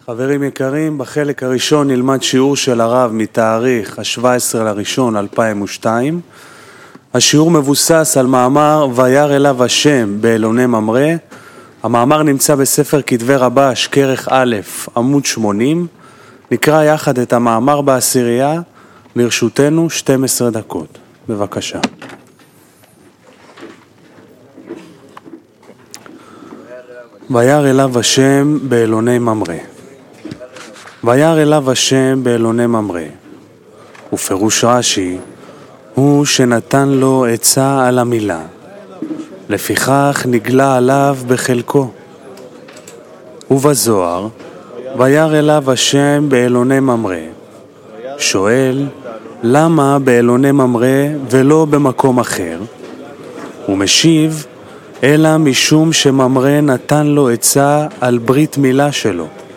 חברים יקרים, בחלק הראשון נלמד שיעור של הרב מתאריך ה-17/1/2002. השיעור מבוסס על מאמר וירא אליו השם באלוני ממרא. המאמר נמצא בספר כתבי רבש, כרך א', עמוד 80. נקרא יחד את המאמר בעשירייה. לרשותנו 12 דקות. בבקשה. וירא אליו השם באלוני ממרא. וירא אליו השם באלוני ממרא. ופירוש רש"י הוא שנתן לו עצה על המילה, לפיכך נגלה עליו בחלקו. ובזוהר וירא אליו השם באלוני ממרא. שואל, למה באלוני ממרא ולא במקום אחר? הוא משיב, אלא משום שממרא נתן לו עצה על ברית מילה שלו,